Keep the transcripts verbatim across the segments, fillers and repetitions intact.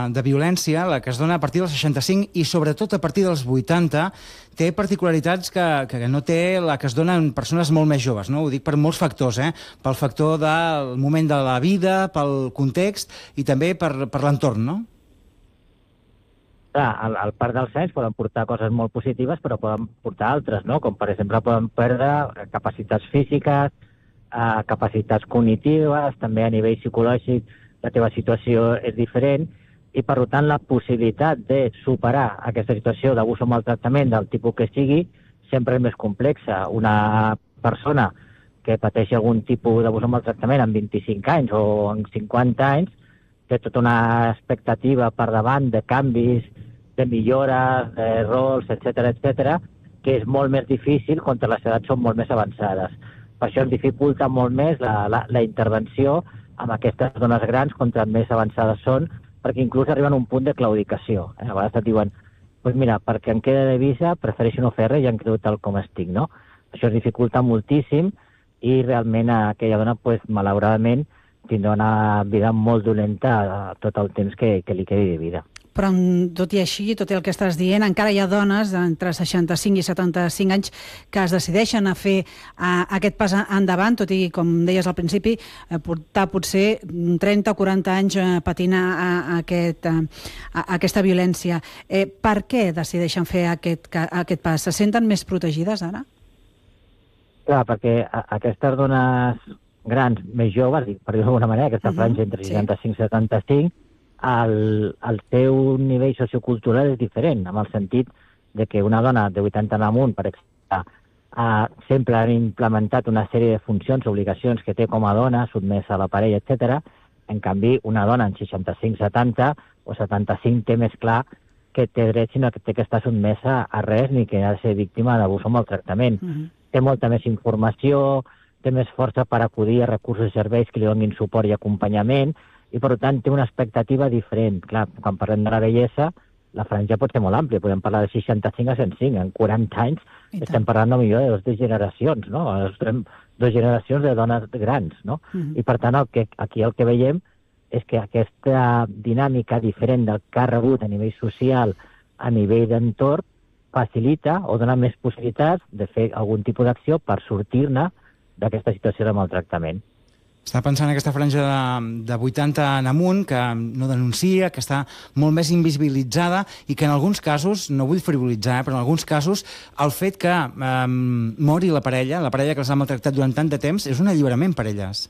de violència, la que es dona a partir dels seixanta-cinc i sobretot a partir dels vuitanta, té particularitats que, que no té la que es dona en persones molt més joves, no? Ho dic per molts factors, eh? Pel factor del moment de la vida, pel context i també per, per l'entorn, no? Clar, al, al parc dels anys poden portar coses molt positives, però poden portar altres, no? Com, per exemple, poden perdre capacitats físiques, eh, capacitats cognitives, també a nivell psicològic la teva situació és diferent, i per tant la possibilitat de superar aquesta situació d'abús o maltractament del tipus que sigui sempre és més complexa. Una persona que pateix algun tipus d'abús o maltractament amb vint-i-cinc anys o amb cinquanta anys té tota una expectativa per davant de canvis, de millores, de rols, etcètera, etcètera, que és molt més difícil quan les edats són molt més avançades. Per això es dificulta molt més la, la, la intervenció amb aquestes dones grans contra més avançades són, perquè inclús arriben a un punt de claudicació. Eh? A vegades et diuen, pues mira, perquè em queda de visa, prefereixo no fer res i em quedo tal com estic, no? Això es dificulta moltíssim i realment aquella dona, pues, malauradament, tindrà una vida molt dolenta tot el temps que, que li quedi de vida. Però tot i així, tot el que estàs dient, encara hi ha dones entre seixanta-cinc i setanta-cinc anys que es decideixen a fer a, aquest pas endavant, tot i, com deies al principi, a portar potser trenta o quaranta anys patint a, a, aquest, a, a aquesta violència. Eh, per què decideixen fer aquest, aquest pas? Se senten més protegides ara? Clar, perquè a, aquestes dones grans, més joves, per dir-ho d'alguna manera, aquesta franja uh-huh, entre seixanta-cinc i setanta-cinc, el, el seu nivell sociocultural és diferent, en el sentit de que una dona de vuitanta en amunt, per exemple, eh, sempre han implementat una sèrie de funcions, obligacions que té com a dona, sotmesa a la parella, etcètera. En canvi, una dona en seixanta-cinc setanta o setanta-cinc té més clar que té dret, sinó que té que estar sotmesa a res ni que ha de ser víctima d'abús o maltractament. Uh-huh. Té molta més informació, té més força per acudir a recursos i serveis que li donin suport i acompanyament, i per tant té una expectativa diferent. Clar, quan parlem de la bellesa, la franja pot ser molt àmplia, podem parlar de seixanta-cinc a cent cinc, en quaranta anys estem parlant no millor de dues generacions, no? Dues generacions de dones grans, no? Uh-huh. I per tant el que, aquí el que veiem és que aquesta dinàmica diferent del que ha rebut a nivell social, a nivell d'entorn, facilita o dona més possibilitats de fer algun tipus d'acció per sortir-ne d'aquesta situació de maltractament. Està pensant en aquesta franja de, de vuitanta en amunt, que no denuncia, que està molt més invisibilitzada i que en alguns casos, no vull frivolitzar, eh, però en alguns casos el fet que eh, mori la parella, la parella que els ha maltractat durant tant de temps, és un alliberament per elles.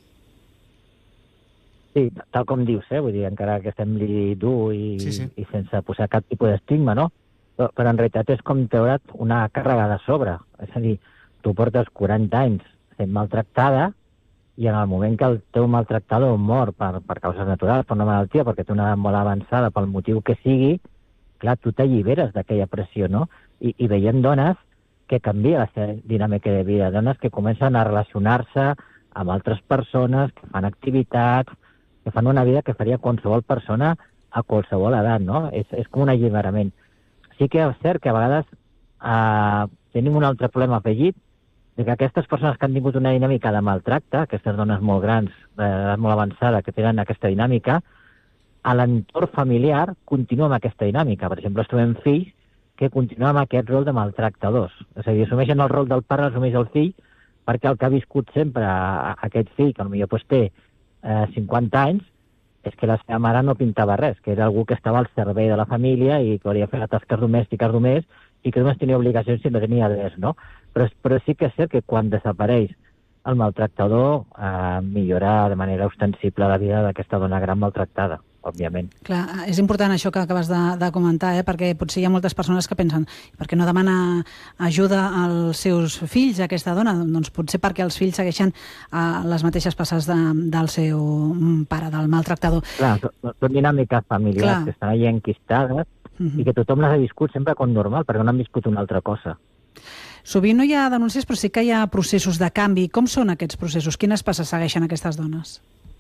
Sí, tal com dius, eh? Vull dir, encara que sembli dur i, sí, sí. i sense posar cap tipus d'estigma, no? Però, però en realitat és com treure't una càrrega de sobre. És a dir, tu portes quaranta anys sent maltractada i en el moment que el teu maltractador mor per, per causes naturals, per una malaltia, perquè té una edat molt avançada, pel motiu que sigui, clar, tu t'alliberes d'aquella pressió, no? I, i veiem dones que canvien la seva dinàmica de vida, dones que comencen a relacionar-se amb altres persones, que fan activitats, que fan una vida que faria qualsevol persona a qualsevol edat, no? És, és com un alliberament. Sí que és cert que a vegades eh, tenim un altre problema afegit, de que aquestes persones que han tingut una dinàmica de maltracte, aquestes dones molt grans, eh, molt avançada, que tenen aquesta dinàmica, a l'entorn familiar continua amb aquesta dinàmica. Per exemple, trobem fills que continuen amb aquest rol de maltractadors. És a dir, assumeixen el rol del pare, assumeix el fill, perquè el que ha viscut sempre a, a aquest fill, que potser pues, té eh, cinquanta anys, és que la seva mare no pintava res, que era algú que estava al servei de la família i que hauria fet tasques domèstiques només i que només tenia obligacions si no tenia drets, no? Però, però sí que és cert que quan desapareix el maltractador eh, millora de manera ostensible la vida d'aquesta dona gran maltractada, òbviament. Clar, és important això que acabes de, de comentar, eh? Perquè potser hi ha moltes persones que pensen per què no demana ajuda als seus fills, a aquesta dona? Doncs potser perquè els fills segueixen eh, les mateixes passes de, del seu pare, del maltractador. Clar, són dinàmiques familiars Clar. que estan allà enquistades uh-huh. i que tothom les ha viscut sempre com normal, perquè no han viscut una altra cosa. Sovint no hi ha denúncies, però sí que hi ha processos de canvi. Com són aquests processos? Quines passes segueixen aquestes dones?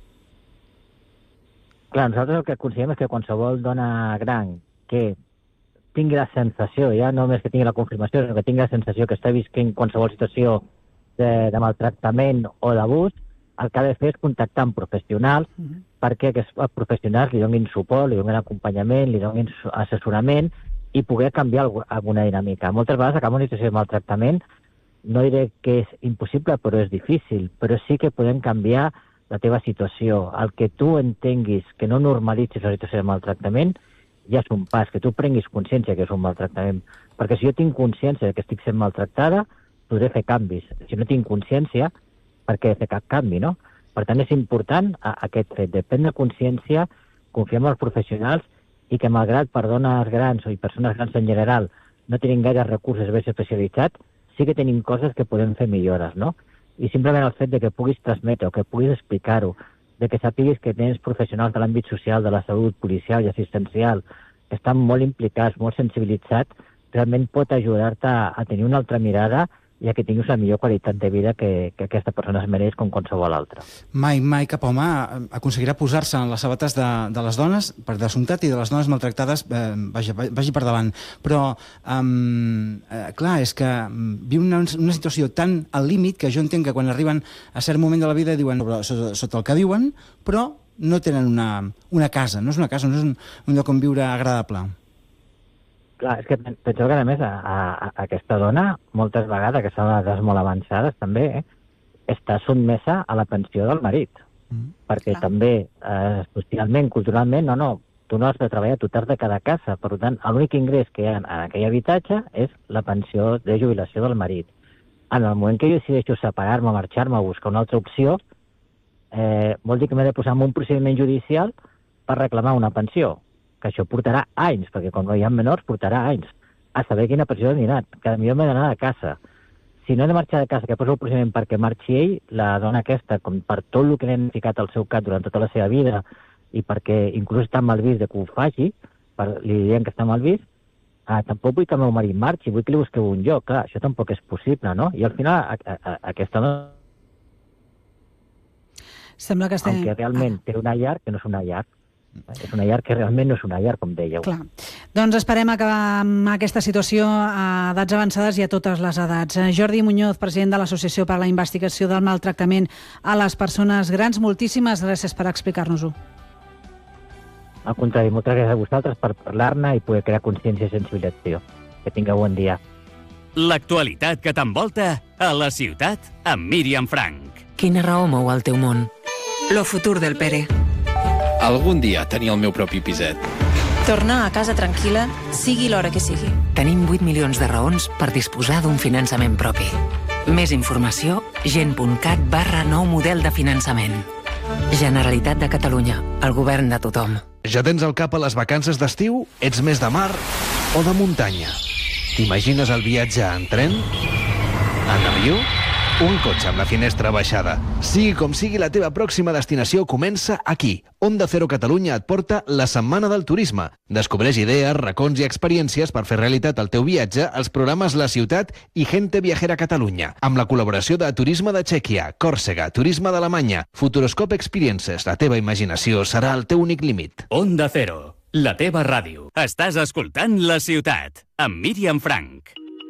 Clar, nosaltres el que aconseguim és que qualsevol dona gran que tingui la sensació, ja no només que tingui la confirmació, sinó que tingui la sensació que està visquent qualsevol situació de, de maltractament o d'abús, el que ha de fer és contactar amb professionals uh-huh. perquè aquests professionals li donin suport, li donin acompanyament, li donin assessorament i poder canviar alguna dinàmica. Moltes vegades acaba una situació de maltractament, no diré que és impossible, però és difícil, però sí que podem canviar la teva situació. El que tu entenguis que no normalitzis la situació de maltractament ja és un pas, que tu prenguis consciència que és un maltractament. Perquè si jo tinc consciència que estic sent maltractada, podré fer canvis. Si no tinc consciència, per què he de fer cap canvi, no? Per tant, és important aquest fet de prendre consciència, confiar en els professionals i que, malgrat per dones grans o persones grans en general no tenim gaire recursos ben especialitzats, sí que tenim coses que podem fer millores, no? I simplement el fet de que puguis transmetre o que puguis explicar-ho, de que sàpiguis que tens professionals de l'àmbit social, de la salut, policial i assistencial, que estan molt implicats, molt sensibilitzats, realment pot ajudar-te a, a tenir una altra mirada i a que tinguis la millor qualitat de vida que, que aquesta persona es mereix com qualsevol altra. Mai, mai cap home aconseguirà posar-se en les sabates de, de les dones, per descomptat, i de les dones maltractades eh, vagi, vagi per davant. Però, um, eh, clar, és que viu una, una situació tan al límit que jo entenc que quan arriben a cert moment de la vida diuen sota, sota el que diuen, però no tenen una, una casa, no és una casa, no és un, un lloc on viure agradable. Clar, és que penseu que, a més, a, a, a aquesta dona, moltes vegades, que són edats molt avançades, també, eh, està sotmesa a la pensió del marit. Mm. Perquè Clar. també, eh, socialment, culturalment, no, no, tu no has de treballar, tu t'has de quedar a casa. Per tant, l'únic ingrés que hi ha en aquell habitatge és la pensió de jubilació del marit. En el moment que jo decideixo separar-me, marxar-me, buscar una altra opció, eh, vol dir que m'he de posar en un procediment judicial per reclamar una pensió. Que això portarà anys, perquè quan no hi ha menors portarà anys, a saber quina pensió he donat, que potser m'he d'anar de casa. Si no he de marxar de casa, que poso el procediment perquè marxi ell, la dona aquesta, com per tot el que n'hem ficat al seu cap durant tota la seva vida, i perquè inclús està mal vist de que ho faci, per, li diuen que està mal vist, ah, tampoc vull que el meu marit marxi, vull que li busqueu un lloc, clar, això tampoc és possible, no? I al final, a, a, a, aquesta dona, sembla que estem... aunque realment té una llar, que no és una llar, és una llar que realment no és una llar, com dèieu. Clar. Doncs esperem acabar amb aquesta situació a edats avançades i a totes les edats. Jordi Muñoz, president de l'Associació per a la Investigació del Maltractament a les Persones Grans, moltíssimes gràcies per explicar-nos-ho. Al contrari, moltes gràcies a vosaltres per parlar-ne i poder crear consciència i sensibilització. Que tingueu bon dia. L'actualitat que t'envolta a la ciutat amb Míriam Frank. Quina raó mou el teu món? Lo futur del Pere. Algun dia tenir el meu propi piset. Tornar a casa tranquil·la, sigui l'hora que sigui. Tenim vuit milions de raons per disposar d'un finançament propi. Més informació, gent.cat barra nou model de finançament. Generalitat de Catalunya, el govern de tothom. Ja tens al cap a les vacances d'estiu? Ets més de mar o de muntanya? T'imagines el viatge en tren? En avió? Un cotxe amb la finestra baixada. Sigui com sigui, la teva pròxima destinació comença aquí. Onda Cero Catalunya et porta la Setmana del Turisme. Descobreix idees, racons i experiències per fer realitat el teu viatge als programes La Ciutat i Gente Viajera Catalunya, amb la col·laboració de Turisme de Txèquia, Còrsega, Turisme d'Alemanya, Futuroscope Experiences. La teva imaginació serà el teu únic límit. Onda Cero, la teva ràdio. Estàs escoltant La Ciutat, amb Míriam Frank.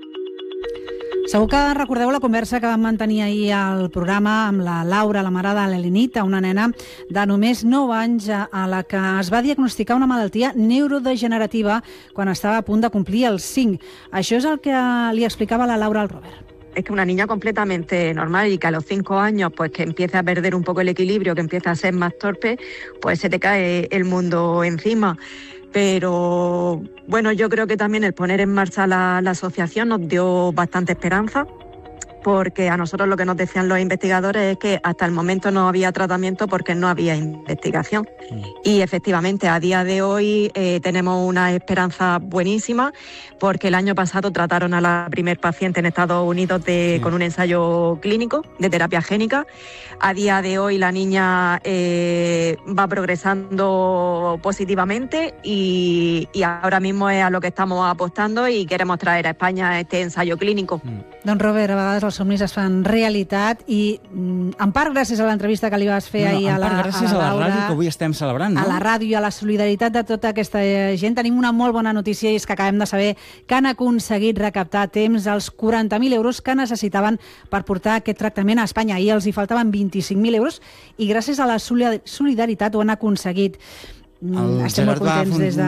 Segur que recordeu la conversa que vam mantenir ahir al programa amb la Laura, la mare de l'Elenita, una nena de només nou anys a la que es va diagnosticar una malaltia neurodegenerativa quan estava a punt de complir els cinc. Això és el que li explicava la Laura al Robert. Es que una niña completamente normal y que a los cinco años pues que empieza a perder un poco el equilibrio, que empieza a ser más torpe, pues se te cae el mundo encima. Pero bueno, yo creo que también el poner en marcha la, la asociación nos dio bastante esperanza, porque a nosotros lo que nos decían los investigadores es que hasta el momento no había tratamiento porque no había investigación. Sí. Y efectivamente, a día de hoy eh, tenemos una esperanza buenísima, porque el año pasado trataron a la primer paciente en Estados Unidos de, sí. con un ensayo clínico de terapia génica. A día de hoy la niña eh, va progresando positivamente y, y ahora mismo es a lo que estamos apostando y queremos traer a España este ensayo clínico. Don Robert, a vegades els els somnis es fan realitat i, en part, gràcies a l'entrevista que li vas fer no, no, ahir a la, part, gràcies a la, a la Laura, ràdio que avui estem celebrant, no? A la ràdio i a la solidaritat de tota aquesta gent. Tenim una molt bona notícia i és que acabem de saber que han aconseguit recaptar a temps els quaranta mil euros que necessitaven per portar aquest tractament a Espanya. Ahir els hi faltaven vint-i-cinc mil euros i gràcies a la solidaritat ho han aconseguit. El Estem molt Gerard va contents des de...